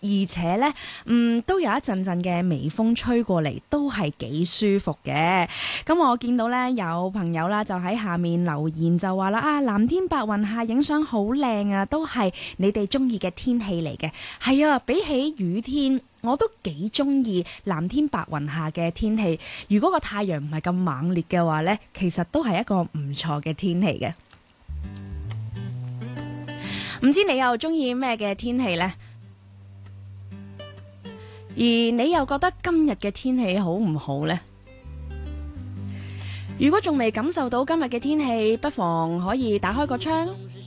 而且呢，都有一陣陣嘅微風吹過嚟，都係幾舒服嘅。咁我見到呢，有朋友啦，就喺下面留言就話啦，藍天白雲下影相好靚啊，都係你哋中意嘅天氣嚟嘅。係啊，比起雨天，我都幾中意藍天白雲下嘅天氣。如果個太陽唔係咁猛烈嘅話呢，其實都係一個唔錯嘅天氣嘅。唔知你又中意咩嘅天氣呢？而你又覺得今日嘅天氣好唔好呢？如果仲未感受到今日嘅天氣，不妨可以打開個窗，